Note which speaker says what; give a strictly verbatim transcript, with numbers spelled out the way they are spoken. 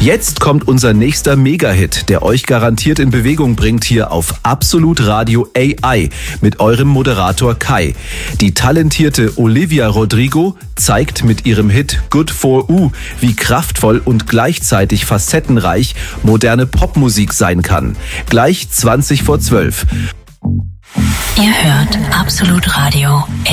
Speaker 1: Jetzt kommt unser nächster Mega-Hit, der euch garantiert in Bewegung bringt hier auf Absolut Radio A I mit eurem Moderator Kai. Die talentierte Olivia Rodrigo zeigt mit ihrem Hit Good for U, wie kraftvoll und gleichzeitig facettenreich moderne Popmusik sein kann. Gleich zwanzig vor zwölf.
Speaker 2: Ihr hört Absolut Radio A